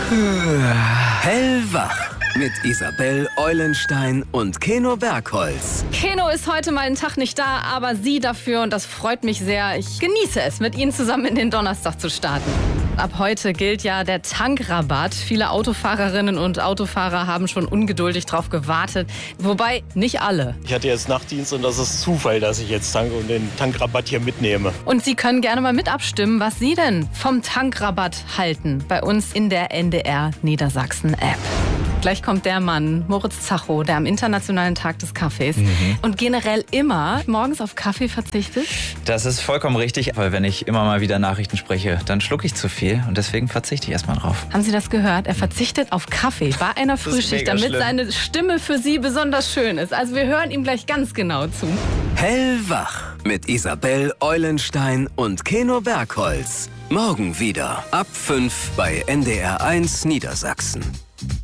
Hellwach mit Isabel Eulenstein und Keno Bergholz. Keno ist heute mal einen Tag nicht da, aber Sie dafür und das freut mich sehr. Ich genieße es, mit Ihnen zusammen in den Donnerstag zu starten. Ab heute gilt ja der Tankrabatt. Viele Autofahrerinnen und Autofahrer haben schon ungeduldig drauf gewartet. Wobei nicht alle. Ich hatte jetzt Nachtdienst und das ist Zufall, dass ich jetzt tanke und den Tankrabatt hier mitnehme. Und Sie können gerne mal mit abstimmen, was Sie denn vom Tankrabatt halten. Bei uns in der NDR Niedersachsen App. Gleich kommt der Mann, Moritz Zacho, der am Internationalen Tag des Kaffees und generell immer morgens auf Kaffee verzichtet. Das ist vollkommen richtig, weil wenn ich immer mal wieder Nachrichten spreche, dann schlucke ich zu viel und deswegen verzichte ich erstmal drauf. Haben Sie das gehört? Er verzichtet auf Kaffee bei einer Frühschicht, damit schlimm. seine Stimme für Sie besonders schön ist. Also wir hören ihm gleich ganz genau zu. Hellwach mit Isabel Eulenstein und Keno Bergholz. Morgen wieder ab 5 bei NDR 1 Niedersachsen.